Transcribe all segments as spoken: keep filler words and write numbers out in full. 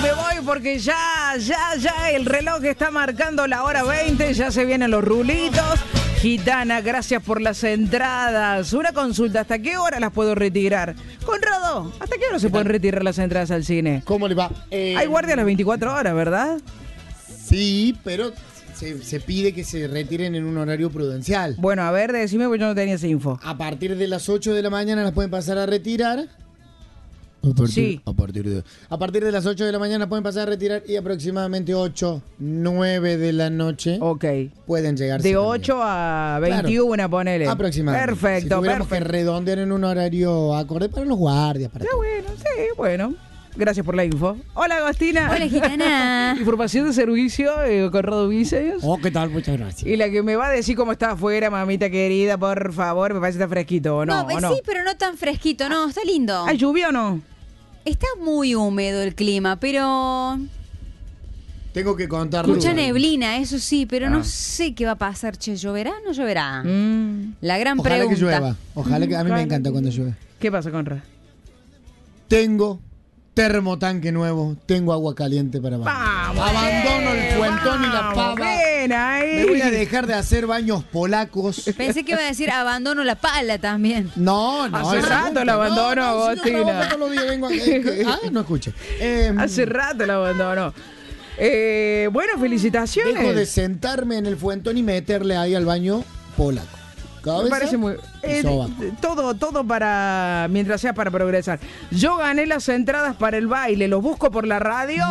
me voy porque ya, ya, ya el reloj está marcando la hora veinte, ya se vienen los rulitos. Gitana, gracias por las entradas. Una consulta, ¿hasta qué hora las puedo retirar? Conrado, ¿hasta qué hora se pueden retirar las entradas al cine? ¿Cómo le va? Eh, Hay guardia a las veinticuatro horas, ¿verdad? Sí, pero se, se pide que se retiren en un horario prudencial. Bueno, a ver, decime porque yo no tenía esa info. A partir de las ocho de la mañana las pueden pasar a retirar. A partir, Sí. A partir, de, a partir de las ocho de la mañana pueden pasar a retirar y aproximadamente ocho, nueve de la noche Ok. pueden llegar. De ocho a veintiuno, Claro. ponele. Aproximadamente. Perfecto, si tuviéramos perfecto. que redondear en un horario acorde para los guardias. Para Ya todo. bueno, sí, bueno. Gracias por la info. Hola, Agostina. Hola, Gitana. Información de servicio, eh, Conrado Vices. Oh, ¿qué tal? Muchas gracias. Y la que me va a decir cómo está afuera, mamita querida, por favor, me parece que está fresquito, ¿o no? No, ¿o pues no? sí, pero no tan fresquito, no, está lindo. ¿Hay lluvia o no? Está muy húmedo el clima, pero Tengo que contarles. mucha algo. neblina, eso sí, pero Ah. no sé qué va a pasar, che, ¿lloverá o no lloverá? Mm. La gran Ojalá pregunta. que llueva. Ojalá que a mí me Ojalá encanta que- cuando llueve. ¿Qué pasa, Conrad? Tengo termotanque nuevo, tengo agua caliente para bañar. Vamos. Abandono el fuentón y la Vamos, pava. Bien ahí. Me voy a dejar de hacer baños polacos. Pensé que iba a decir abandono la pala también. No, no. Hace eso rato nunca. lo abandono, No, no, si yo Agostina. trabajo todos los días, vengo a- eh, Ah, no escuche. Eh, Hace rato la abandonó. Eh, bueno, felicitaciones. Dejo de sentarme en el fuentón y meterle ahí al baño polaco. Me Cabeza parece muy... y eh, sobaco. todo, todo para... Mientras sea para progresar. Yo gané las entradas para el baile. ¿Los busco por la radio?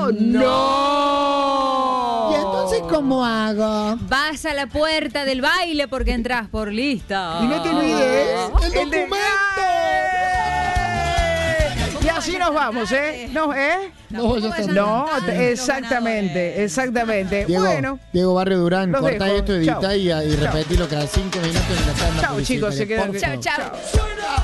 ¡No! ¿Y entonces cómo hago? Vas a la puerta del baile porque entras por lista. Y no te olvides, el El de- documento. Y así nos vamos, ¿eh? ¿No, eh? No, ya está. No, Los exactamente, ganadores. exactamente. Diego, Bueno, Diego Barrio Durán, los corta dejo. esto, edita Chau. y, y repetilo cada cinco minutos en la tanda chao chicos, se publicitaria, quedan. por Chau, favor. chau.